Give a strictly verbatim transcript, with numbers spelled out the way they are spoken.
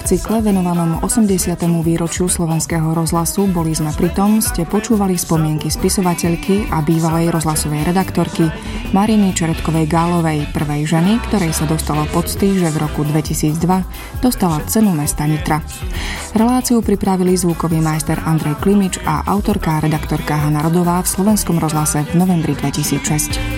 cykle venovanom osemdesiatemu výročiu Slovenského rozhlasu Boli sme pritom ste počúvali spomienky spisovateľky a bývalej rozhlasovej redaktorky Mariny Čeretkovej-Gálovej, prvej ženy, ktorej sa dostalo pocty, že v roku dvetisícdva dostala cenu mesta Nitra. Reláciu pripravili zvukový majster Andrej Klimič a autorka a redaktorka Hana Rodová v Slovenskom rozhlase v novembri dvetisícšesť.